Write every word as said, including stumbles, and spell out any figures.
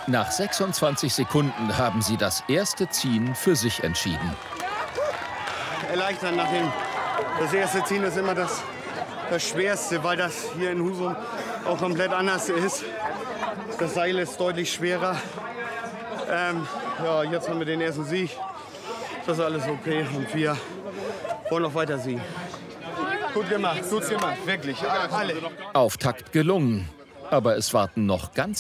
Nach sechsundzwanzig Sekunden haben sie das erste Ziehen für sich entschieden. Erleichtern nach dem, das erste Ziehen ist immer das, das Schwerste, weil das hier in Husum auch komplett anders ist. Das Seil ist deutlich schwerer. Ähm, ja, jetzt haben wir den ersten Sieg. Das ist alles okay und wir wollen noch weiter siegen. Gut gemacht, gut gemacht, wirklich. Alle. Auftakt gelungen, aber es warten noch ganz